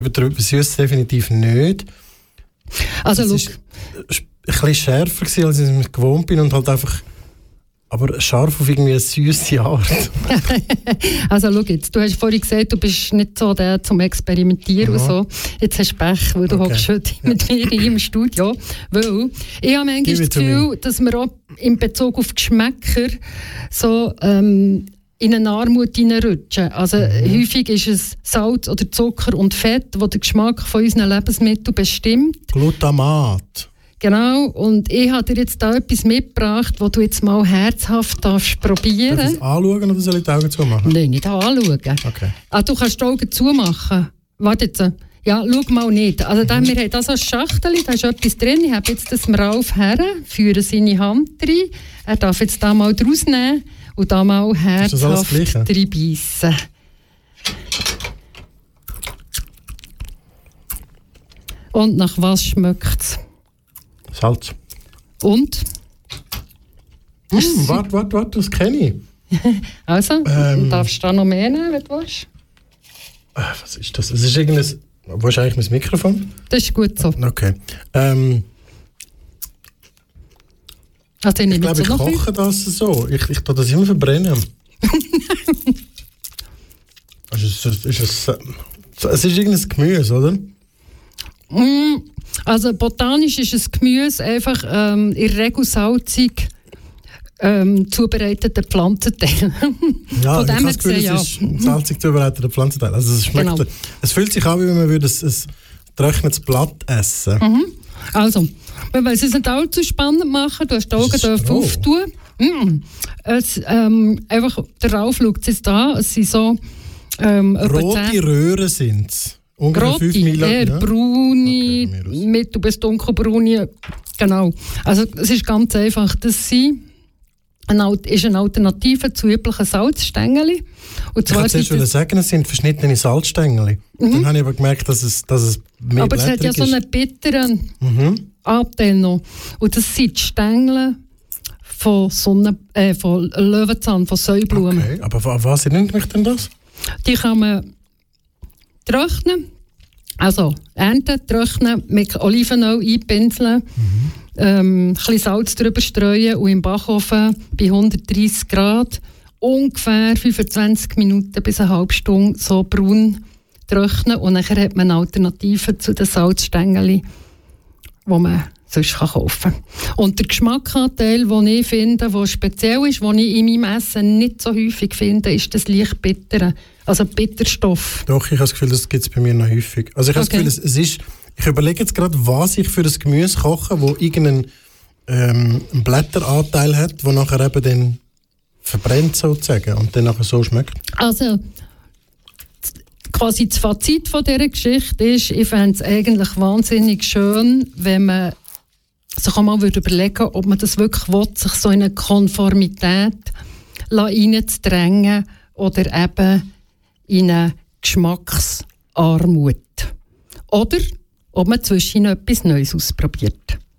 süß definitiv nicht. Also, es war ein bisschen schärfer gewesen, als ich gewohnt bin und halt einfach, aber scharf auf irgendwie eine süße Art. Also schau jetzt, du hast vorhin gesagt, du bist nicht so der zum Experimentieren und so. Jetzt hast du Pech, weil du hockst heute mit mir hier im Studio. Weil ich habe manchmal das Gefühl, dass wir auch in Bezug auf Geschmäcker so in eine Armut hineinrutschen. Also häufig ist es Salz oder Zucker und Fett, das den Geschmack von unseren Lebensmitteln bestimmt. Glutamat. Genau, und ich habe dir jetzt da etwas mitgebracht, das du jetzt mal herzhaft probieren darfst. Darf ich es anschauen oder soll ich die Augen zumachen? Nein, nicht anschauen. Okay. Du kannst die Augen zumachen. Warte jetzt. Ja, schau mal nicht. Also wir haben das als Schachtel, da ist etwas drin. Ich habe jetzt das Ralf her, führe seine Hand rein. Er darf jetzt da mal draus nehmen und da mal herzhaft reinbeissen. Und nach was schmeckt es? Salz. Und? Warte, das kenne ich. Also, darfst du da noch mehr nehmen, wenn du willst? Was ist das? Es ist irgendein... Wo ist eigentlich mein Mikrofon? Das ist gut so. Okay. Also ich glaube, ich koche das so. Ich tue das immer verbrennen. Es ist irgendein Gemüse, oder? Also botanisch ist es Gemüse, einfach in der Regel salzig zubereitete Pflanzenteile. Ja, von dem her gesehen, es ist salzig zubereitete Pflanzenteile. Also es schmeckt, genau. Es fühlt sich an, wie wenn man ein getrocknetes Blatt essen würde. Also, wir wollen es nicht allzu spannend machen. Du hast die Augen auftun. Einfach, der Ralf schaut es da. Es sind so rote Röhren sind es. Ungefähr 5 mm. Eher braune, mittel- bis dunkelbraune. Genau. Also es ist ganz einfach. Das ist eine Alternative zu üblichen Salzstängeln. Ich wollte zuerst sagen, es sind verschnittene Salzstängel. Dann habe ich aber gemerkt, dass es mehr aber es hat ja so einen bitteren Anteil noch. Und das sind die Stängel von Löwenzahn, von Säublumen. Okay, aber was nennt mich denn das? Die kann man trocknen, also ernten, trocknen, mit Olivenöl einpinseln, ein bisschen Salz drüber streuen und im Backofen bei 130 Grad ungefähr 25 Minuten bis eine halbe Stunde so braun trocknen. Und dann hat man eine Alternative zu den Salzstängeln, die man sonst kaufen kann. Und der Geschmackanteil, den ich finde, der speziell ist, den ich in meinem Essen nicht so häufig finde, ist das leicht bittere. Also Bitterstoff. Doch, ich habe das Gefühl, das gibt es bei mir noch häufig. Also ich habe das Gefühl, es ist... Ich überlege jetzt gerade, was ich für das Gemüse koche, wo irgendeinen Blätteranteil hat, der nachher eben dann verbrennt sozusagen und dann nachher so schmeckt. Also quasi das Fazit von dieser Geschichte ist, ich fände es eigentlich wahnsinnig schön, wenn man sich auch mal überlegen würde, ob man das wirklich will, sich so in eine Konformität reinzudrängen oder eben in eine Geschmacksarmut. Oder ob man zwischen etwas Neues ausprobiert.